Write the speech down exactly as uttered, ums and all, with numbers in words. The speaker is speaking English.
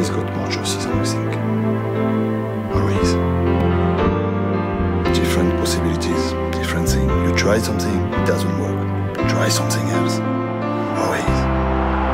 always got more choices than you think. Always. Different possibilities, different things. You try something, it doesn't work. Try something else.